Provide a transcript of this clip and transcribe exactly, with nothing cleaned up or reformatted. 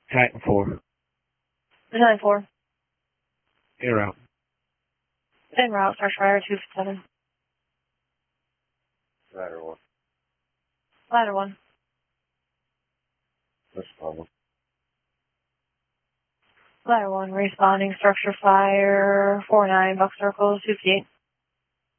Titan four. nine four. En route. En route, Search Fire two seven. Ladder one. Ladder one. That's the problem. Ladder one, responding, structure fire, four nine, Buck Circle, two eight.